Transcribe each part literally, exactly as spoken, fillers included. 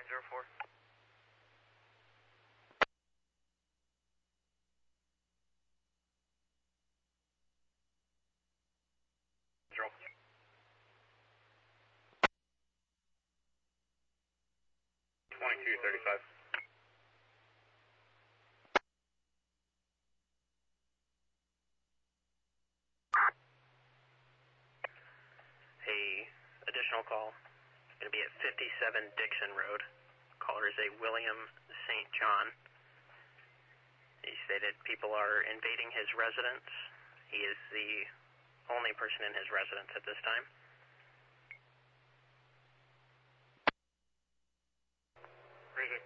nine zero four. Zero. twenty-two thirty-five. A additional call. It's going to be at fifty-seven Dixon Road. Caller is a William Saint John. He stated people are invading his residence. He is the only person in his residence at this time. Crazy.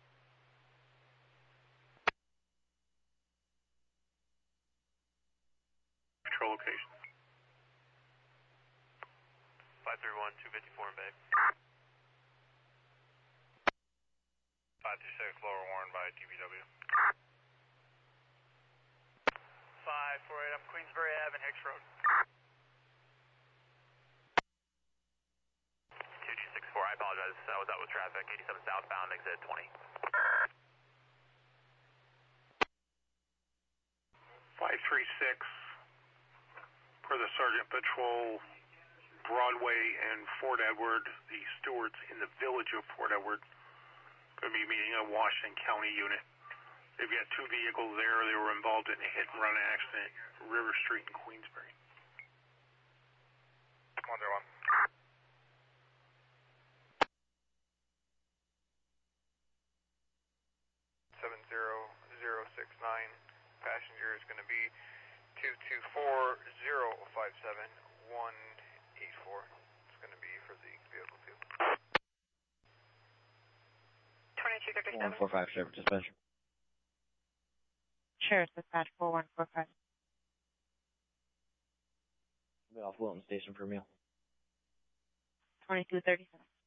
Control location. five three one, two fifty-four in Bay. five two six, Lower Warren by D B W. five four eight, I'm Queensbury Avenue, Hicks Road. two two six four, I apologize. I was out with traffic. eighty-seven southbound, exit twenty. five three six, per the Sergeant Patrol, Broadway and Fort Edward, the stewards in the village of Fort Edward going to be meeting a Washington County unit. They've got two vehicles there. They were involved in a hit and run accident at River Street in Queensbury. one zero one. seven zero zero six nine. Passenger is going to be two two four zero five seven one eight four. It's going to be for the vehicle too. twenty-two thirty-seven. one four five, Sheriff Dispatch. Sheriff Dispatch, four one four five. I'll be off Wilton Station for a meal. twenty-two thirty-seven.